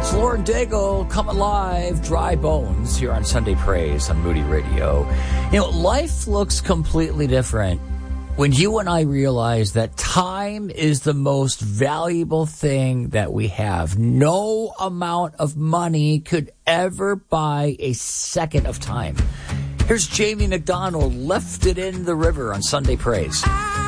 It's Lauren Daigle coming live, Dry Bones, here on Sunday Praise on Moody Radio. You know, life looks completely different when you and I realize that time is the most valuable thing that we have. No amount of money could ever buy a second of time. Here's Jamie McDonald, Left It in the River on Sunday Praise.